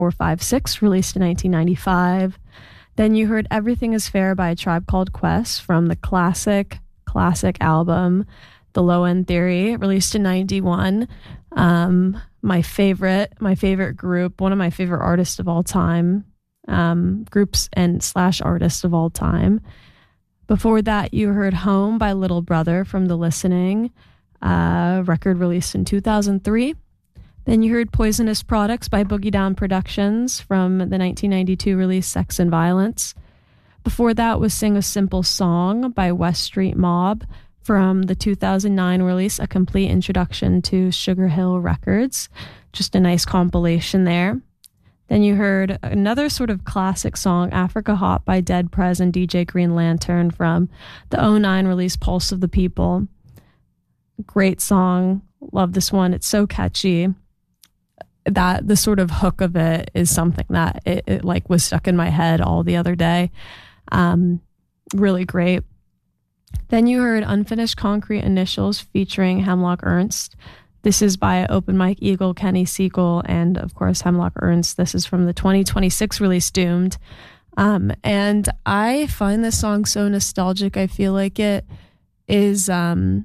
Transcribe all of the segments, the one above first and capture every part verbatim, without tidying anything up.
four five six, released in nineteen ninety-five. Then you heard Everything Is Fair by a Tribe Called Quest from the classic, classic album, The Low End Theory, released in ninety-one. Um, my favorite, my favorite group, one of my favorite artists of all time, um, groups and slash artists of all time. Before that, you heard Home by Little Brother from The Listening, uh, record released in two thousand three. Then you heard Poisonous Products by Boogie Down Productions from the nineteen ninety-two release Sex and Violence. Before that was Sing a Simple Song by West Street Mob from the two thousand nine release A Complete Introduction to Sugar Hill Records. Just a nice compilation there. Then you heard another sort of classic song, Africa Hot by Dead Prez and D J Green Lantern from the oh nine release Pulse of the People. Great song. Love this one. It's so catchy. That the sort of hook of it is something that it, it like was stuck in my head all the other day. Um, really great. Then you heard Unfinished Concrete Initials featuring Hemlock Ernst. This is by Open Mike Eagle, Kenny Siegel, and of course Hemlock Ernst. This is from the twenty twenty-six release Doomed. Um, and I find this song so nostalgic. I feel like it is, um,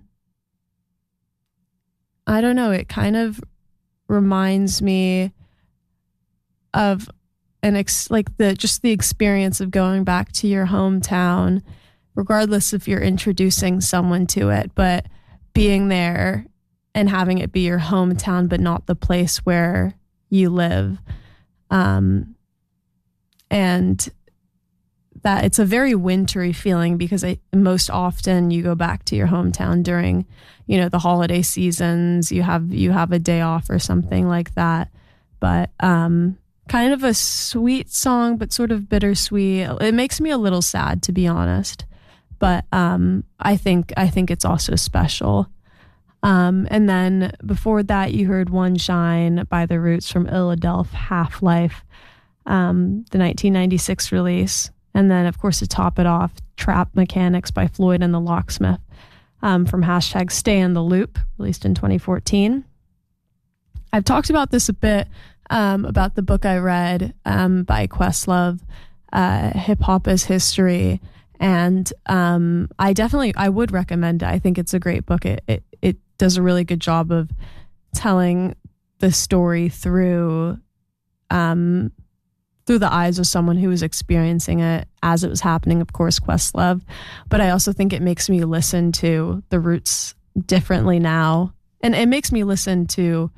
I don't know, it kind of reminds me of an ex like the just the experience of going back to your hometown, regardless if you're introducing someone to it, but being there and having it be your hometown, but not the place where you live. Um, and that it's a very wintry feeling because I, most often you go back to your hometown during, you know, the holiday seasons. You have you have a day off or something like that. But um, kind of a sweet song, but sort of bittersweet. It makes me a little sad, to be honest. But um, I think I think it's also special. Um, and then before that, you heard One Shine by The Roots from Illadelph Half-Life, um, the nineteen ninety-six release. And then, of course, to top it off, Trap Mechanics by Floyd and the Locksmith um, from hashtag Stay in the Loop, released in twenty fourteen. I've talked about this a bit, um, about the book I read um, by Questlove, uh, Hip Hop as History. And um, I definitely, I would recommend it. I think it's a great book. It, it, it does a really good job of telling the story through um through the eyes of someone who was experiencing it as it was happening, of course, Questlove. But I also think it makes me listen to The Roots differently now. And it makes me listen to,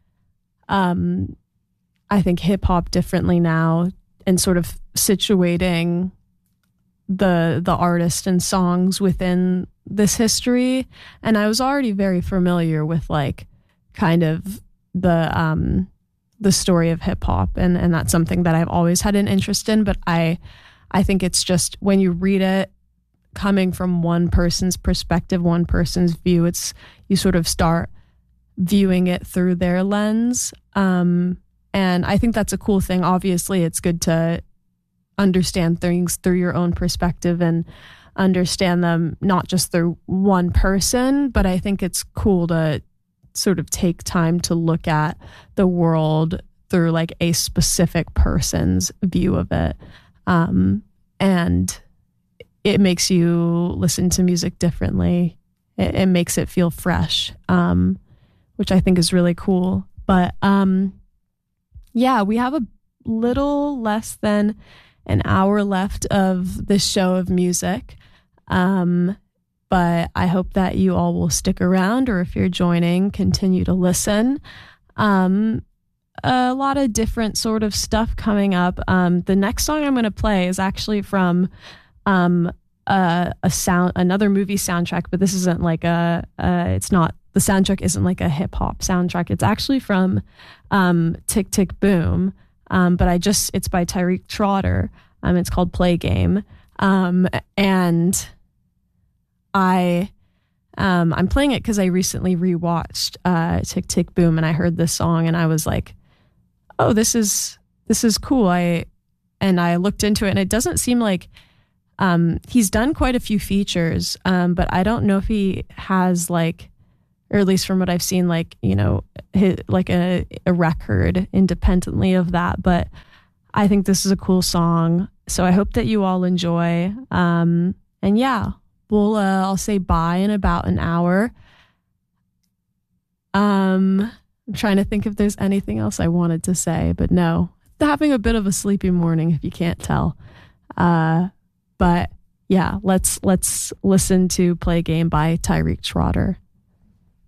um, I think, hip hop differently now and sort of situating the the artist and songs within this history. And I was already very familiar with like kind of the um the story of hip hop, and and that's something that I've always had an interest in, but I I think it's just when you read it coming from one person's perspective, one person's view, it's you sort of start viewing it through their lens. Um and I think that's a cool thing. Obviously, it's good to understand things through your own perspective and understand them not just through one person, but I think it's cool to sort of take time to look at the world through like a specific person's view of it. Um, and it makes you listen to music differently. It, it makes it feel fresh, um, which I think is really cool. But um, yeah, we have a little less than an hour left of this show of music. Um, But I hope that you all will stick around, or if you're joining, continue to listen. Um, a lot of different sort of stuff coming up. Um, the next song I'm going to play is actually from um, a, a sound, another movie soundtrack, but this isn't like a, uh, it's not, the soundtrack isn't like a hip hop soundtrack. It's actually from um, Tick, Tick, Boom. Um, but I just, it's by Tyreek Trotter. Um, it's called Play Game. Um, and I, um, I'm playing it because I recently rewatched uh, Tick Tick Boom, and I heard this song, and I was like, "Oh, this is this is cool." I and I looked into it, and it doesn't seem like um, he's done quite a few features, um, but I don't know if he has like or at least from what I've seen, like, you know, hit like a, a record independently of that. But I think this is a cool song. So I hope that you all enjoy. Um, and yeah, we'll, uh, I'll say bye in about an hour. Um, I'm trying to think if there's anything else I wanted to say, but no, having a bit of a sleepy morning, if you can't tell. Uh, but yeah, let's, let's listen to Play a Game by Tyreek Trotter.